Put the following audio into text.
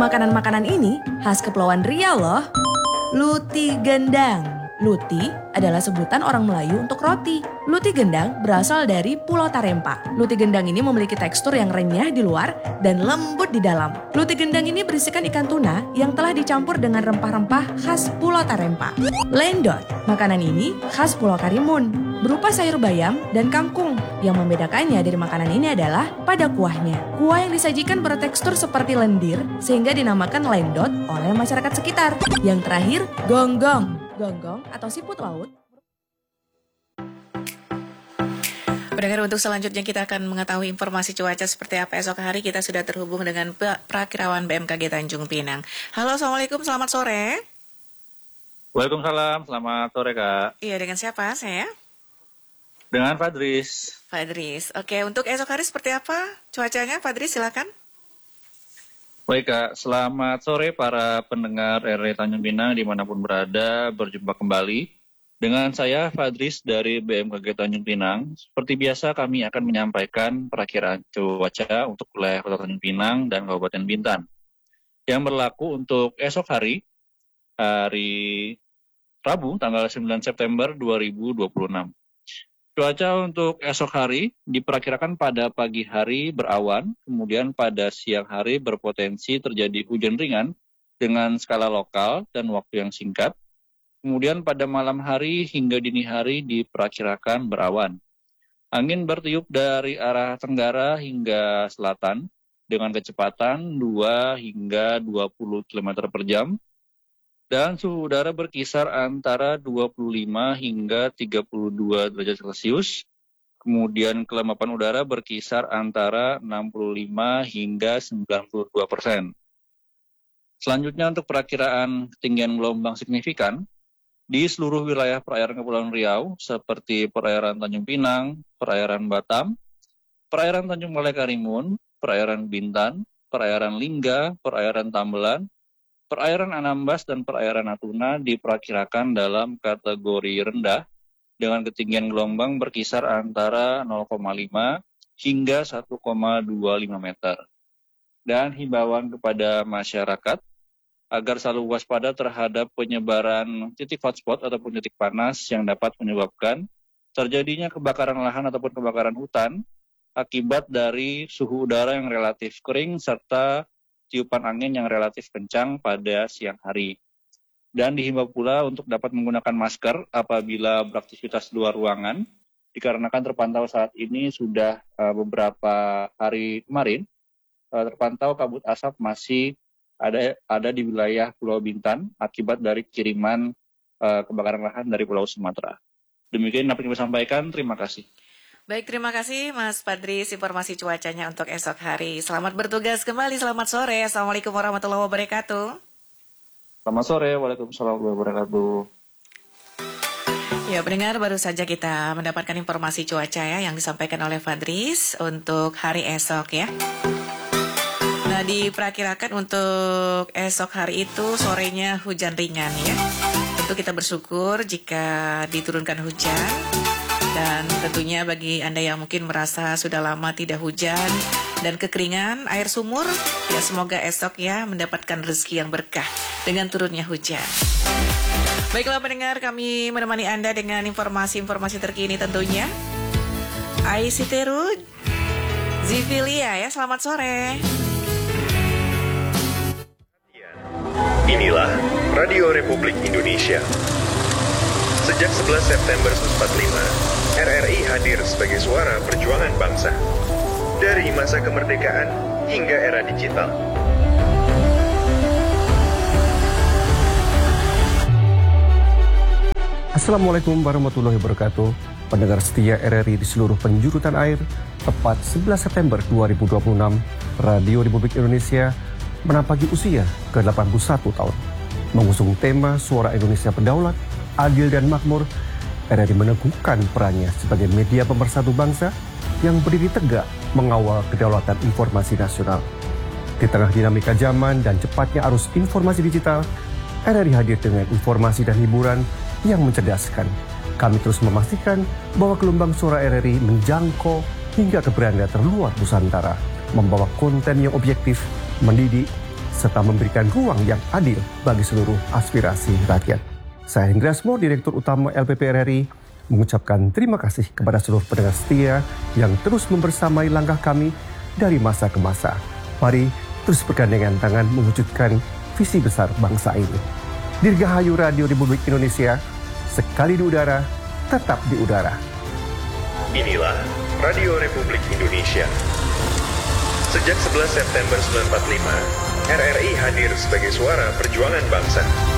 Makanan-makanan ini khas Kepulauan Riau loh. Luti gendang. Luti adalah sebutan orang Melayu untuk roti. Luti gendang berasal dari Pulau Tarempa. Luti gendang ini memiliki tekstur yang renyah di luar dan lembut di dalam. Luti gendang ini berisikan ikan tuna yang telah dicampur dengan rempah-rempah khas Pulau Tarempa. Lendot, makanan ini khas Pulau Karimun, berupa sayur bayam dan kangkung. Yang membedakannya dari makanan ini adalah pada kuahnya. Kuah yang disajikan bertekstur seperti lendir sehingga dinamakan lendot oleh masyarakat sekitar. Yang terakhir, gonggong. Gonggong atau siput laut. Pendengar, untuk selanjutnya kita akan mengetahui informasi cuaca seperti apa esok hari. Kita sudah terhubung dengan Prakirawan BMKG Tanjung Pinang. Halo, Assalamualaikum, selamat sore. Waalaikumsalam, selamat sore Kak. Iya, dengan siapa saya? Dengan Fadris. Fadris, oke, untuk esok hari seperti apa cuacanya? Fadris, silakan. Baik Kak, selamat sore para pendengar RRI Tanjung Pinang dimanapun berada, berjumpa kembali dengan saya Fadris dari BMKG Tanjung Pinang. Seperti biasa kami akan menyampaikan perakiraan cuaca untuk wilayah Kota Tanjung Pinang dan Kabupaten Bintan yang berlaku untuk esok hari Rabu tanggal 9 September 2026. Cuaca untuk esok hari diperkirakan pada pagi hari berawan, kemudian pada siang hari berpotensi terjadi hujan ringan dengan skala lokal dan waktu yang singkat. Kemudian pada malam hari hingga dini hari diperkirakan berawan. Angin bertiup dari arah tenggara hingga selatan dengan kecepatan 2 hingga 20 km per jam. Dan suhu udara berkisar antara 25 hingga 32 derajat Celcius. Kemudian kelembapan udara berkisar antara 65 hingga 92%. Selanjutnya untuk perakiraan ketinggian gelombang signifikan di seluruh wilayah perairan Kepulauan Riau seperti perairan Tanjung Pinang, perairan Batam, perairan Tanjung Balai Karimun, perairan Bintan, perairan Lingga, perairan Tambelan, perairan Anambas dan perairan Natuna diperkirakan dalam kategori rendah dengan ketinggian gelombang berkisar antara 0,5 hingga 1,25 meter. Dan himbauan kepada masyarakat agar selalu waspada terhadap penyebaran titik hotspot ataupun titik panas yang dapat menyebabkan terjadinya kebakaran lahan ataupun kebakaran hutan akibat dari suhu udara yang relatif kering serta tiupan angin yang relatif kencang pada siang hari. Dan dihimbau pula untuk dapat menggunakan masker apabila beraktivitas di luar ruangan, dikarenakan terpantau saat ini sudah beberapa hari kemarin, terpantau kabut asap masih ada di wilayah Pulau Bintan akibat dari kiriman kebakaran lahan dari Pulau Sumatera. Demikian yang dapat kami sampaikan, terima kasih. Baik, terima kasih Mas Fadris informasi cuacanya untuk esok hari. Selamat bertugas kembali, selamat sore. Assalamualaikum warahmatullahi wabarakatuh. Selamat sore, waalaikumsalam warahmatullahi wabarakatuh. Ya, pendengar, baru saja kita mendapatkan informasi cuaca ya yang disampaikan oleh Fadris untuk hari esok ya. Nah, diperkirakan untuk esok hari itu sorenya hujan ringan ya. Tentu kita bersyukur jika diturunkan hujan. Dan tentunya bagi Anda yang mungkin merasa sudah lama tidak hujan dan kekeringan air sumur, ya semoga esok ya mendapatkan rezeki yang berkah dengan turunnya hujan. Baiklah pendengar, kami menemani Anda dengan informasi-informasi terkini tentunya. Aisiteru Zivilia ya, selamat sore. Inilah Radio Republik Indonesia. Sejak 11 September 1945, RRI hadir sebagai suara perjuangan bangsa. Dari masa kemerdekaan hingga era digital. Assalamualaikum warahmatullahi wabarakatuh. Pendengar setia RRI di seluruh penjuru tanah air, tepat 11 September 2026, Radio Republik Indonesia menampaki usia ke-81 tahun. Mengusung tema Suara Indonesia Berdaulat, Adil dan Makmur, RRI meneguhkan perannya sebagai media pemersatu bangsa yang berdiri tegak mengawal kedaulatan informasi nasional. Di tengah dinamika zaman dan cepatnya arus informasi digital, RRI hadir dengan informasi dan hiburan yang mencerdaskan. Kami terus memastikan bahwa gelombang suara RRI menjangkau hingga ke beranda terluar Nusantara, membawa konten yang objektif, mendidik, serta memberikan ruang yang adil bagi seluruh aspirasi rakyat. Saya Hendra Asmo, Direktur Utama LPP RRI, mengucapkan terima kasih kepada seluruh pendengar setia yang terus membersamai langkah kami dari masa ke masa. Mari terus bergandengan tangan mewujudkan visi besar bangsa ini. Dirgahayu Radio Republik Indonesia, sekali di udara, tetap di udara. Inilah Radio Republik Indonesia. Sejak 11 September 1945, RRI hadir sebagai suara perjuangan bangsa.